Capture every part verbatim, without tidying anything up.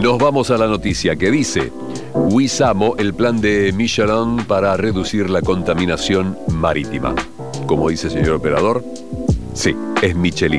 Nos vamos a la noticia que dice: Wizamo, el plan de Michelin para reducir la contaminación marítima. ¿Cómo dice, señor operador? Sí, es Michelin.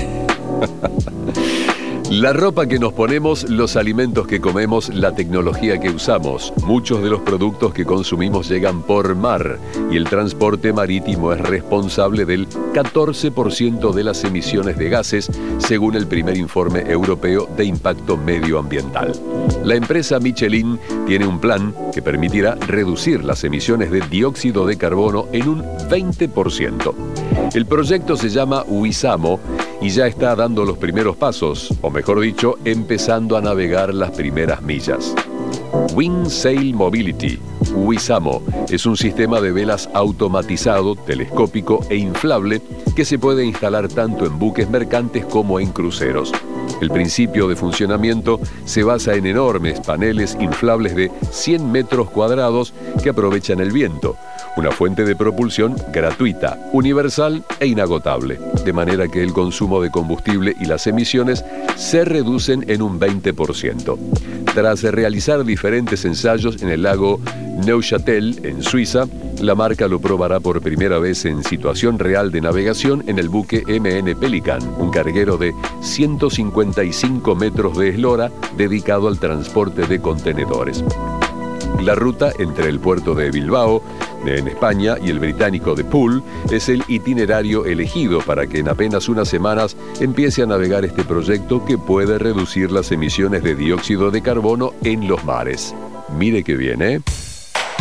La ropa que nos ponemos, los alimentos que comemos, la tecnología que usamos. Muchos de los productos que consumimos llegan por mar y el transporte marítimo es responsable del catorce por ciento de las emisiones de gases, según el primer informe europeo de impacto medioambiental. La empresa Michelin tiene un plan que permitirá reducir las emisiones de dióxido de carbono en un veinte por ciento. El proyecto se llama Wizamo y ya está dando los primeros pasos, o mejor dicho, empezando a navegar las primeras millas. Wind Sail Mobility, Wizamo, es un sistema de velas automatizado, telescópico e inflable que se puede instalar tanto en buques mercantes como en cruceros. El principio de funcionamiento se basa en enormes paneles inflables de cien metros cuadrados que aprovechan el viento, una fuente de propulsión gratuita, universal e inagotable, de manera que el consumo de combustible y las emisiones se reducen en un veinte por ciento. Tras realizar diferentes ensayos en el lago Neuchâtel, en Suiza, la marca lo probará por primera vez en situación real de navegación en el buque M N Pelican, un carguero de ciento cincuenta y cinco metros de eslora dedicado al transporte de contenedores. La ruta entre el puerto de Bilbao, en España, y el británico de Poole es el itinerario elegido para que en apenas unas semanas empiece a navegar este proyecto que puede reducir las emisiones de dióxido de carbono en los mares. Mire qué bien, ¿eh?